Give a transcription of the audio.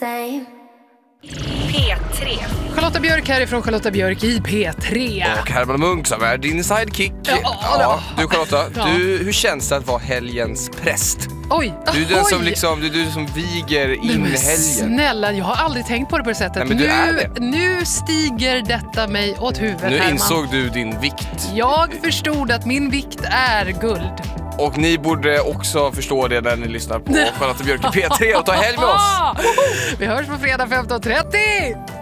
same. P3. Charlotta Björk härifrån Charlotta Björk i P3. Och Herman Munk som är din sidekick. Du Charlotta, hur känns det att vara helgens präst? Oj, Du är den som liksom, du är som viger in i helgen. Snälla, jag har aldrig tänkt på det på det sättet. Nej, men du är det. Nu stiger detta mig åt huvudet, Nu Herman. insåg du din vikt. Jag förstod att min vikt är guld. Och ni borde också förstå det när ni lyssnar på Charlotta Björk i P3 och ta helg med oss. Vi hörs på fredag 15:30.